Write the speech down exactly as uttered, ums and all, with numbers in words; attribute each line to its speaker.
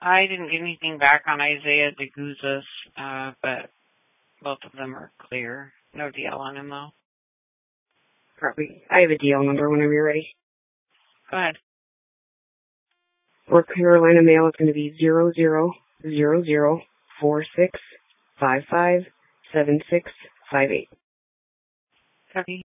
Speaker 1: I didn't get anything back on Isaiah DeGuzas, uh, but both of them are clear. No D L on him, though.
Speaker 2: Probably. I have a D L number whenever you're ready.
Speaker 1: Go ahead.
Speaker 2: For Carolina Mail, it's going to be zero zero zero zero four six five five seven six five eight.
Speaker 1: Copy.